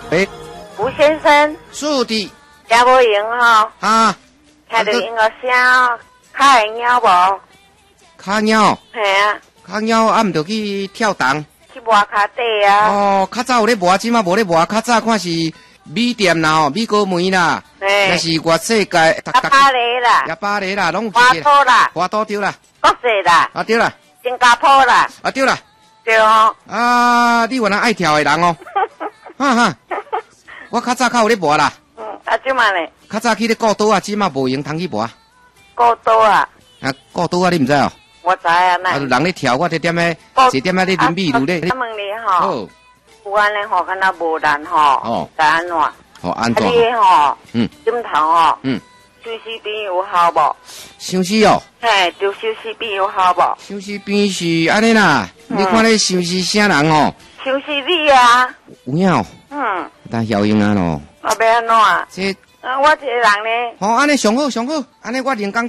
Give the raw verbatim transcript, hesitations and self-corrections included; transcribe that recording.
喂， 吴先生， 是的。 听无用吼？ 啊， 听到音乐声，较会鸟无？ 卡鸟。 嘿啊。 卡鸟啊，毋着去跳档。 去磨骹底啊。 哦，较早有咧磨，即马无咧磨。较早看是米店啦、吼米糕梅啦，那是外世界。 亚巴黎啦。 亚巴黎啦，拢有。 华都啦。 华都对啦。 国际啦。 啊对啦。 新加坡啦。 啊对啦。 对哦。 啊，你原来爱跳的人哦。哈哈。我较早较有咧磨啦。 嗯，啊，即嘛呢？ 较早去咧古岛啊，即马无闲通去磨。 古岛啊？ 啊，古岛啊，你毋知哦？ 我知啊，那。 啊，人咧跳，我伫踮咧，一点仔咧啉米露咧。 我问你吼，有安尼吼，敢若无难吼？哦。该安怎？ 哦，安怎？ 啊，你吼， 嗯， 枕头吼， 嗯， 休息边有效无？ 休息哦。 嘿，就休息边有效无？ 休息边是安尼啦，你看咧休息啥人哦？ 休息你啊。 有影。 嗯。 但效应啊咯。 我要安怎？ 这。 啊，我一个人呢。 哦，安尼上好上好，安尼我人工。